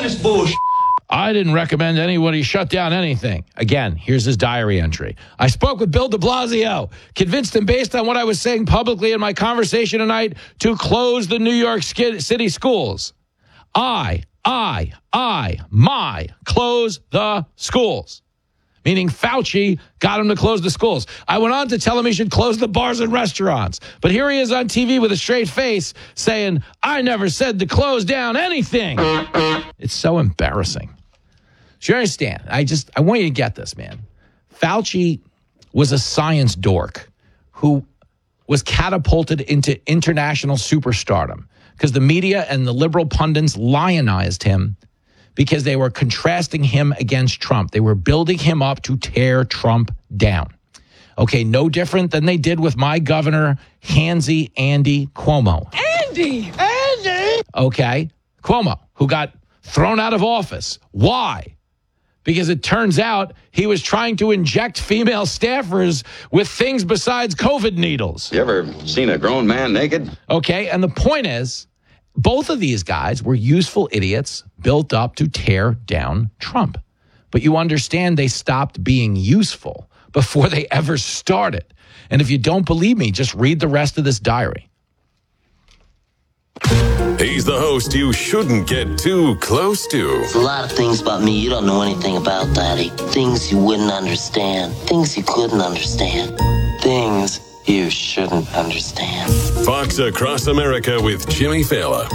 this bullshit. I didn't recommend anybody shut down anything. Again, here's his diary entry. I spoke with Bill de Blasio, convinced him based on what I was saying publicly in my conversation tonight to close the New York City schools. My, close the schools. Meaning Fauci got him to close the schools. I went on to tell him he should close the bars and restaurants. But here he is on TV with a straight face saying, I never said to close down anything. It's so embarrassing. So you understand? I want you to get this, man. Fauci was a science dork who was catapulted into international superstardom because the media and the liberal pundits lionized him because they were contrasting him against Trump. They were building him up to tear Trump down. Okay, no different than they did with my governor, Handsy Andy Cuomo. Andy! Okay, Cuomo, who got thrown out of office. Why? Because it turns out he was trying to inject female staffers with things besides COVID needles. You ever seen a grown man naked? Okay, and the point is, both of these guys were useful idiots built up to tear down Trump. But you understand they stopped being useful before they ever started. And if you don't believe me, just read the rest of this diary. He's the host you shouldn't get too close to. There's a lot of things about me you don't know anything about, Daddy. Things you wouldn't understand. Things you couldn't understand. Things you shouldn't understand. Fox Across America with Jimmy Fallon.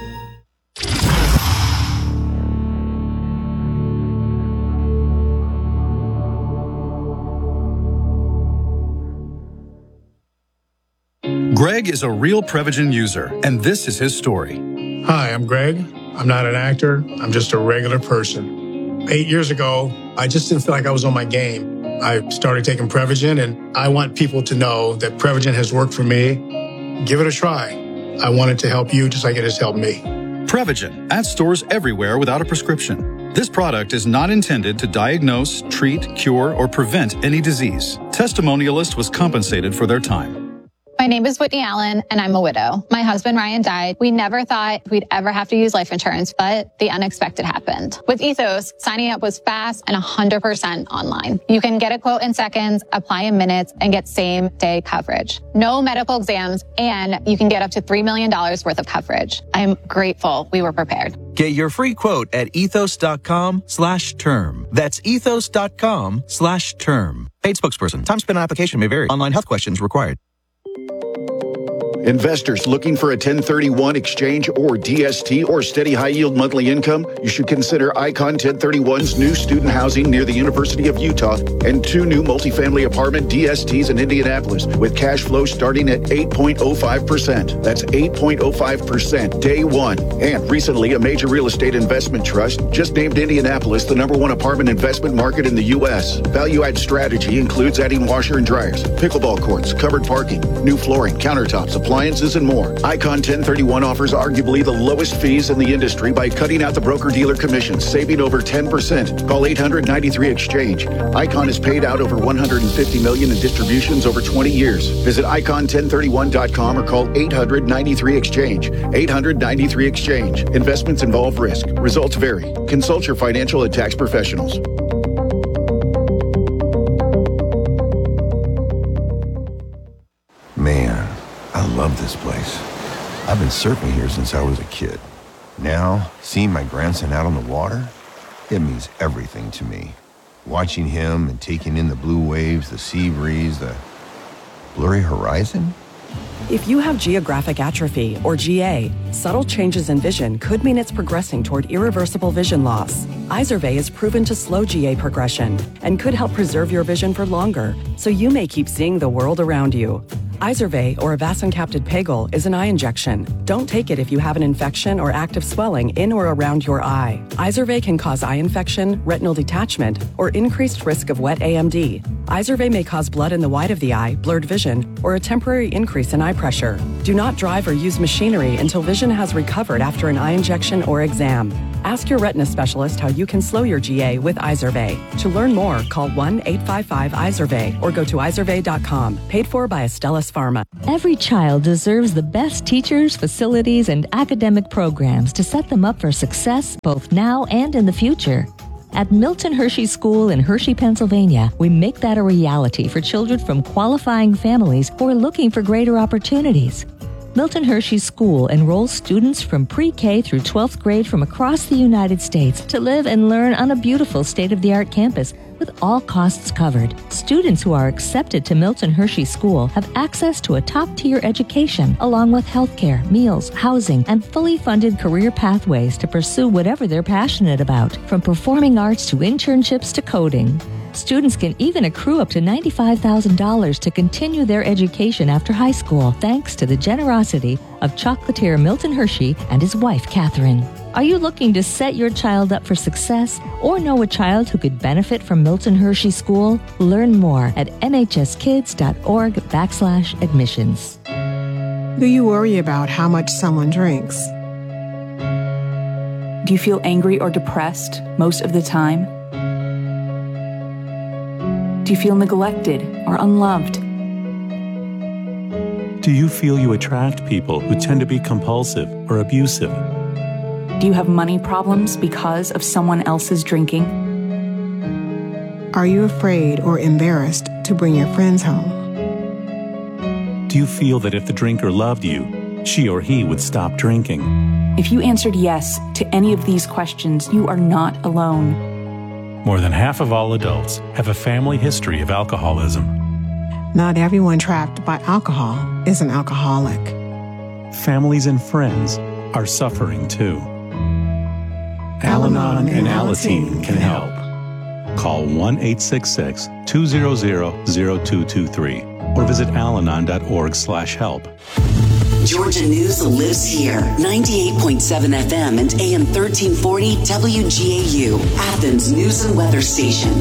Greg is a real Prevagen user, and this is his story. Hi, I'm Greg. I'm not an actor. I'm just a regular person. 8 years ago, I just didn't feel like I was on my game. I started taking Prevagen, and I want people to know that Prevagen has worked for me. Give it a try. I want it to help you just like it has helped me. Prevagen at stores everywhere without a prescription. This product is not intended to diagnose, treat, cure, or prevent any disease. Testimonialist was compensated for their time. My name is Whitney Allen, and I'm a widow. My husband, Ryan, died. We never thought we'd ever have to use life insurance, but the unexpected happened. With Ethos, signing up was fast and 100% online. You can get a quote in seconds, apply in minutes, and get same-day coverage. No medical exams, and you can get up to $3 million worth of coverage. I'm grateful we were prepared. Get your free quote at ethos.com/term. That's ethos.com/term. Paid spokesperson. Time spent on application may vary. Online health questions required. Investors looking for a 1031 exchange or DST or steady high-yield monthly income? You should consider Icon 1031's new student housing near the University of Utah and 2 new multifamily apartment DSTs in Indianapolis with cash flow starting at 8.05%. That's 8.05% day one. And recently, a major real estate investment trust just named Indianapolis the #1 apartment investment market in the U.S. Value-add strategy includes adding washer and dryers, pickleball courts, covered parking, new flooring, countertops, appliances, and more. Icon 1031 offers arguably the lowest fees in the industry by cutting out the broker-dealer commissions, saving over 10%. Call 800-93-EXCHANGE. Icon has paid out over $150 million in distributions over 20 years. Visit icon1031.com or call 800-93-EXCHANGE. 800-93-EXCHANGE. Investments involve risk. Results vary. Consult your financial and tax professionals. Man, I love this place. I've been surfing here since I was a kid. Now, seeing my grandson out on the water, it means everything to me. Watching him and taking in the blue waves, the sea breeze, the blurry horizon. If you have geographic atrophy, or GA, subtle changes in vision could mean it's progressing toward irreversible vision loss. Izervay is proven to slow GA progression and could help preserve your vision for longer, so you may keep seeing the world around you. Izervay, or avacincaptad pegol, is an eye injection. Don't take it if you have an infection or active swelling in or around your eye. Izervay can cause eye infection, retinal detachment, or increased risk of wet AMD. Izervay may cause blood in the white of the eye, blurred vision, or a temporary increase in eye pressure. Do not drive or use machinery until vision has recovered after an eye injection or exam. Ask your retina specialist how you can slow your GA with Izervay. To learn more, call 1-855-IZERVAY or go to izervay.com. Paid for by Astellas Pharma. Every child deserves the best teachers, facilities, and academic programs to set them up for success both now and in the future. At Milton Hershey School in Hershey, Pennsylvania, we make that a reality for children from qualifying families who are looking for greater opportunities. Milton Hershey School enrolls students from pre-K through 12th grade from across the United States to live and learn on a beautiful state-of-the-art campus with all costs covered. Students who are accepted to Milton Hershey School have access to a top-tier education along with healthcare, meals, housing, and fully funded career pathways to pursue whatever they're passionate about, from performing arts to internships to coding. Students can even accrue up to $95,000 to continue their education after high school, thanks to the generosity of chocolatier Milton Hershey and his wife, Catherine. Are you looking to set your child up for success or know a child who could benefit from Milton Hershey School? Learn more at mhskids.org/admissions. Do you worry about how much someone drinks? Do you feel angry or depressed most of the time? Do you feel neglected or unloved? Do you feel you attract people who tend to be compulsive or abusive? Do you have money problems because of someone else's drinking? Are you afraid or embarrassed to bring your friends home? Do you feel that if the drinker loved you, she or he would stop drinking? If you answered yes to any of these questions, you are not alone. More than half of all adults have a family history of alcoholism. Not everyone trapped by alcohol is an alcoholic. Families and friends are suffering too. Al-Anon and Alateen can help. Call 1-866-200-0223 or visit alanon.org/help. Georgia News lives here. 98.7 FM and AM 1340 WGAU, Athens News and Weather Station.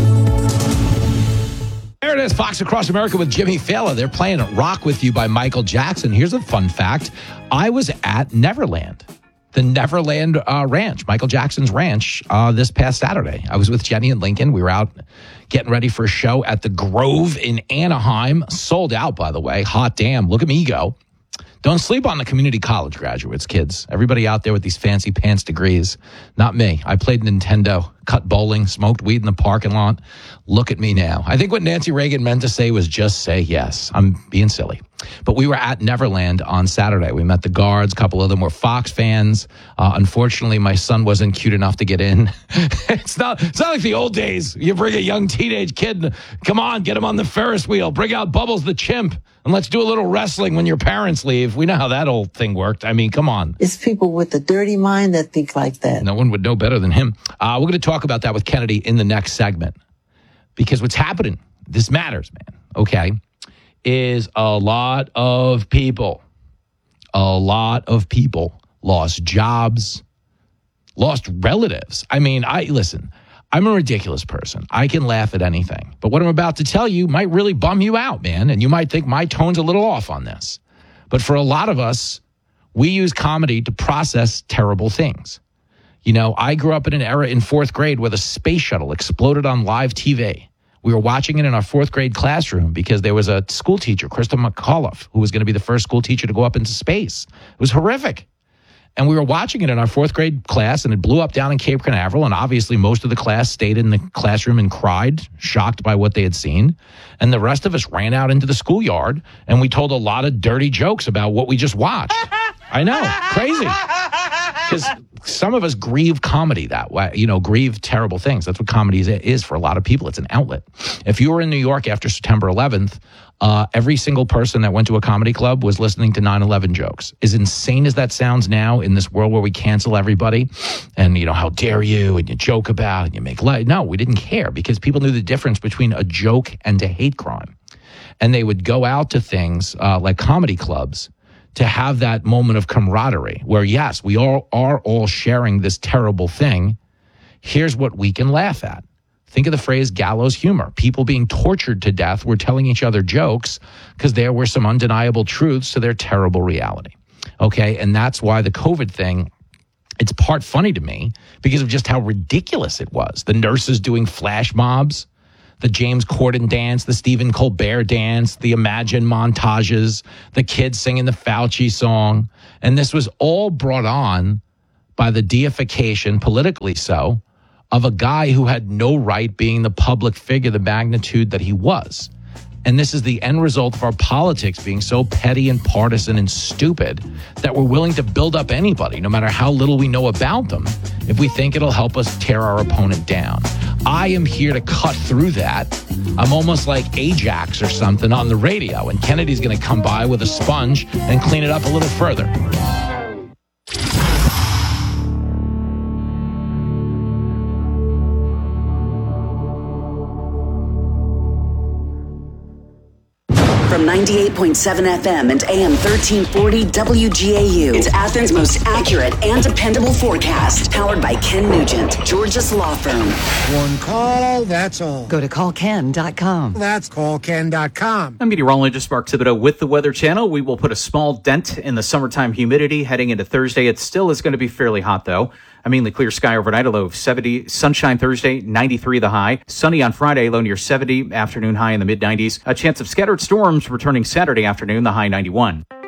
There it is, Fox Across America with Jimmy Fallon. They're playing Rock With You by Michael Jackson. Here's a fun fact. I was at Neverland, the Neverland Ranch, Michael Jackson's ranch, this past Saturday. I was with Jenny and Lincoln. We were out getting ready for a show at the Grove in Anaheim. Sold out, by the way. Hot damn. Look at me go. Don't sleep on the community college graduates, kids. Everybody out there with these fancy pants degrees. Not me. I played Nintendo, cut bowling, smoked weed in the parking lot. Look at me now. I think what Nancy Reagan meant to say was just say yes. I'm being silly. But we were at Neverland on Saturday. We met the guards. A couple of them were Fox fans. Unfortunately, my son wasn't cute enough to get in. It's not like the old days. You bring a young teenage kid. Come on, get him on the Ferris wheel. Bring out Bubbles the chimp. And let's do a little wrestling when your parents leave. We know how that old thing worked. I mean, come on. It's people with a dirty mind that think like that. No one would know better than him. We're going to talk about that with Kennedy in the next segment. Because what's happening, this matters, man, okay, is a lot of people lost jobs, lost relatives. I mean, listen, I'm a ridiculous person. I can laugh at anything. But what I'm about to tell you might really bum you out, man. And you might think my tone's a little off on this. But for a lot of us, we use comedy to process terrible things. You know, I grew up in an era in fourth grade where the space shuttle exploded on live TV. We were watching it in our fourth grade classroom because there was a school teacher, Krista McAuliffe, who was going to be the first school teacher to go up into space. It was horrific. And we were watching it in our fourth grade class, and it blew up down in Cape Canaveral. And obviously, most of the class stayed in the classroom and cried, shocked by what they had seen. And the rest of us ran out into the schoolyard, and we told a lot of dirty jokes about what we just watched. I know, crazy. Because some of us grieve comedy that way, grieve terrible things. That's what comedy is for a lot of people. It's an outlet. If you were in New York after September 11th, every single person that went to a comedy club was listening to 9/11 jokes. As insane as that sounds now in this world where we cancel everybody and, how dare you, and you joke about and you make light. No, we didn't care because people knew the difference between a joke and a hate crime. And they would go out to things like comedy clubs to have that moment of camaraderie where, yes, we all are all sharing this terrible thing. Here's what we can laugh at. Think of the phrase gallows humor. People being tortured to death were telling each other jokes because there were some undeniable truths to their terrible reality. Okay, and that's why the COVID thing It's part funny to me because of just how ridiculous it was. The nurses doing flash mobs, the James Corden dance, the Stephen Colbert dance, the Imagine montages, the kids singing the Fauci song. And this was all brought on by the deification, politically so, of a guy who had no right being the public figure, the magnitude that he was. And this is the end result of our politics being so petty and partisan and stupid that we're willing to build up anybody, no matter how little we know about them, if we think it'll help us tear our opponent down. I am here to cut through that. I'm almost like Ajax or something on the radio, and Kennedy's going to come by with a sponge and clean it up a little further. From 98.7 FM and AM 1340 WGAU. It's Athens' most accurate and dependable forecast. Powered by Ken Nugent, Georgia's law firm. One call, that's all. Go to callken.com. That's callken.com. I'm meteorologist Mark Thibodeau with the Weather Channel. We will put a small dent in the summertime humidity heading into Thursday. It still is going to be fairly hot, though. A mainly clear sky overnight, a low of 70. Sunshine Thursday, 93 the high. Sunny on Friday, low near 70. Afternoon high in the mid-90s. A chance of scattered storms returning Saturday afternoon, the high 91.